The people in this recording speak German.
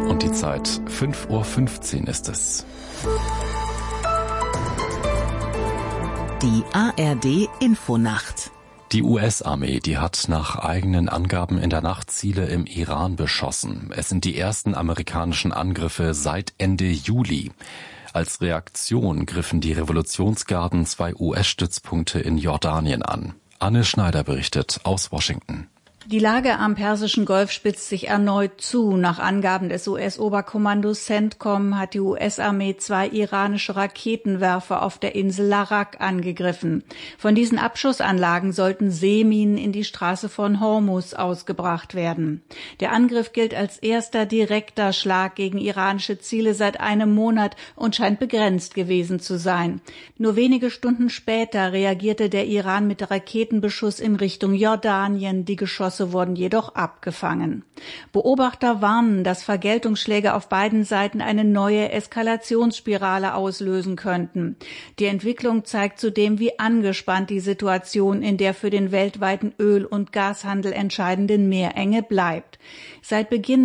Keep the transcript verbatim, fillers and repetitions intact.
Und die Zeit fünf Uhr fünfzehn ist es. Die A R D Infonacht. Die U S-Armee, die hat nach eigenen Angaben in der Nacht Ziele im Iran beschossen. Es sind die ersten amerikanischen Angriffe seit Ende Juli. Als Reaktion griffen die Revolutionsgarden zwei U S-Stützpunkte in Jordanien an. Anne Schneider berichtet aus Washington. Die Lage am Persischen Golf spitzt sich erneut zu. Nach Angaben des U S-Oberkommandos CENTCOM hat die U S-Armee zwei iranische Raketenwerfer auf der Insel Larak angegriffen. Von diesen Abschussanlagen sollten Seeminen in die Straße von Hormuz ausgebracht werden. Der Angriff gilt als erster direkter Schlag gegen iranische Ziele seit einem Monat und scheint begrenzt gewesen zu sein. Nur wenige Stunden später reagierte der Iran mit Raketenbeschuss in Richtung Jordanien. Die Geschosse wurden jedoch abgefangen. Beobachter warnen, dass Vergeltungsschläge auf beiden Seiten eine neue Eskalationsspirale auslösen könnten. Die Entwicklung zeigt zudem, wie angespannt die Situation in der für den weltweiten Öl- und Gashandel entscheidenden Meerenge bleibt. Seit Beginn